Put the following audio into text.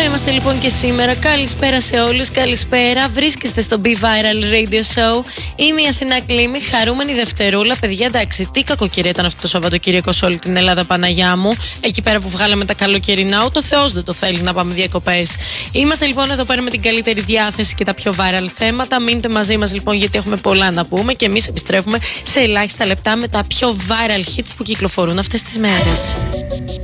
Εδώ είμαστε λοιπόν και σήμερα. Καλησπέρα σε όλους, καλησπέρα. Βρίσκεστε στο Be Viral Radio Show. Είμαι η Αθηνά Κλήμη, χαρούμενη Δευτερούλα. Παιδιά, εντάξει, τι κακοκαιρία ήταν αυτό το Σαββατοκύριακο σε όλη την Ελλάδα, Παναγιά μου. Εκεί πέρα που βγάλαμε τα καλοκαιρινά, ούτε ο Θεός δεν το θέλει να πάμε διακοπές. Είμαστε λοιπόν εδώ πέρα με την καλύτερη διάθεση και τα πιο viral θέματα. Μείνετε μαζί μας λοιπόν, γιατί έχουμε πολλά να πούμε και εμείς επιστρέφουμε σε ελάχιστα λεπτά με τα πιο viral hits που κυκλοφορούν αυτές τις μέρες.